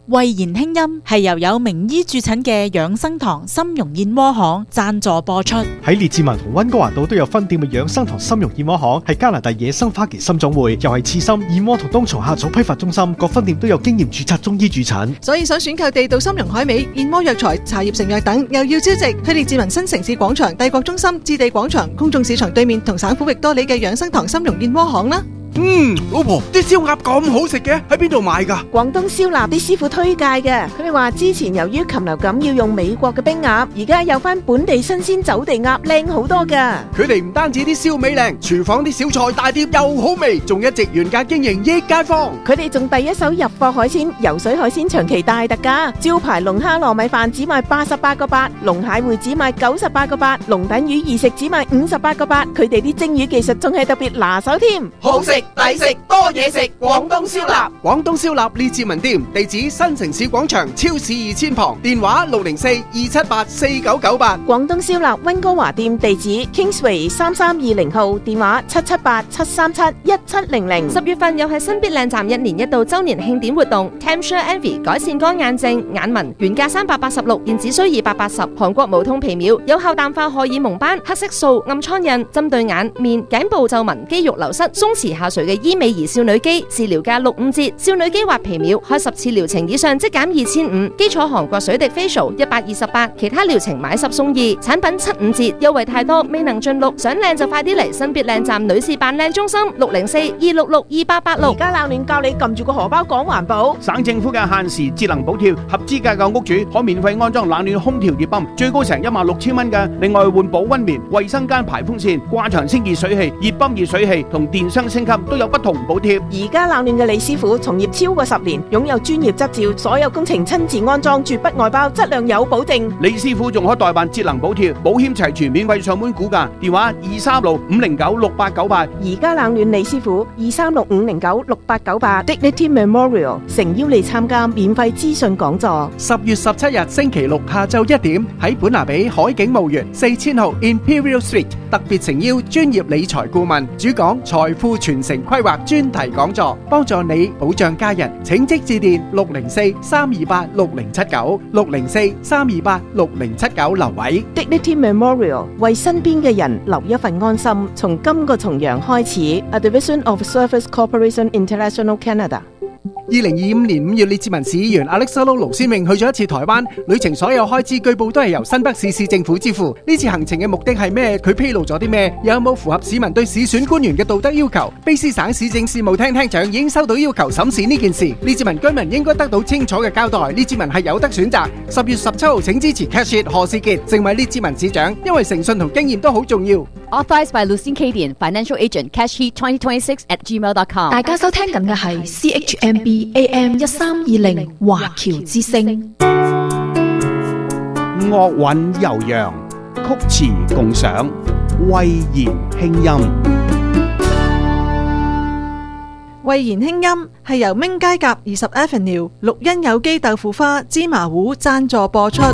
慧言輕音係由有名醫駐診嘅養生堂參茸燕窩行贊助播出。 喺列治文同溫哥華道都有分店嘅養生堂參茸燕窩行係加拿大野生花旗參總會，又係刺參、燕窩同冬蟲夏草批發中心，各分店都有經驗註冊中醫駐診。 所以想選購地道參茸海味、燕窩藥材、茶葉成藥等，又要招值，去列治文新城市廣場、帝國中心、置地廣場、公眾市場對面同省府域多里嘅養生堂參茸燕窩行啦。 老婆，啲燒鴨咁好食嘅，喺邊度買㗎？ 廣東燒臘啲師傅推介嘅，佢哋話之前由於禽流感要用美國嘅冰鴨，而家有翻本地新鮮走地鴨，靚好多㗎。 佢哋唔單止啲燒味靚，廚房啲小菜大碟又好味，仲一直原價經營益街坊。 佢哋仲第一手入貨海鮮，游水海鮮長期大特價，招牌龍蝦糯米飯只賣88個8，龍蟹會只賣98個8，龍躉魚二食只賣58個8。佢哋啲蒸魚技術仲係特別拿手添， 好食抵食多嘢食，廣東燒臘。廣東燒臘列治文店，地址新城市廣場超市2000旁，電話604-278-4998。 廣東燒臘溫哥華店地址 Kingsway 3320號，電話778-737-1700。 10月份又係新必靚站1年1度周年慶典活動 Tempsure Envy 改善乾眼症眼紋，原價386，現只需280。韓國無痛皮秒有效淡化荷爾蒙斑、黑色素、暗瘡印，針對眼、面、頸部皺紋、肌肉流失、鬆弛下垂嘅醫美儀少女肌，治療價65折。少女肌或皮秒開10次療程以上即減2500。基礎韓國水滴 facial 128，其他療程買10送2，產品75折，優惠太多未能盡錄。想靚就快啲嚟新必靚站女士扮靚中心604-266-2886。 而家鬧亂教你撳住個荷包講環保。 省政府嘅限時節能補貼，合資格嘅屋主可免費安裝冷暖空調熱泵，最高成16,000蚊嘅。另外換保溫棉、衛生間排風扇、掛牆清潔水器、熱泵熱水器同電箱升級都有不同補貼。 而家冷暖嘅李師傅從業超過10年，擁有專業執照，所有工程親自安裝，絕不外包，質量有保證。 李師傅仲可代辦節能補貼，保險齊全，免費上門估價，電話236-509-6898。 而家冷暖李師傅236-509-6898。Dignity Memorial 誠邀你參加免費資訊講座。 10月17日星期六下晝1點喺本拿比海景墓園4000號 Imperial Street， 特別誠邀專業理財顧問主講財富傳承規劃專題講座，幫助你保障家人。請即致電604-328-6079 604-328-6079留位。 Dignity Memorial 為身邊嘅人留一份安心，從今個重陽開始。A Division of Service Corporation International Canada。 2025年5月，列治文市議員 Alexa Low 盧先榮去咗一次台灣，旅程所有開支據報都係由新北市市政府支付。呢次行程嘅目的係咩？佢披露咗啲咩？有冇符合市民對市選官員嘅道德要求？卑詩省市政事務廳廳長已經收到要求審視呢件事，列治文居民應該得到清楚嘅交代。列治文係有得選擇。10月17號請支持 Cash It 何士傑成為列治文市長，因為誠信同經驗都好重要。 Authorized by Lucien Cadian, Financial Agent, cashheat2026@gmail.com。 大家收聽緊嘅係 CHMB AM 1320華僑之聲。 樂韻悠揚，曲詞共賞，慧言輕音。 慧言輕音係由明街甲20 Avenue 綠茵有機豆腐花芝麻糊贊助播出。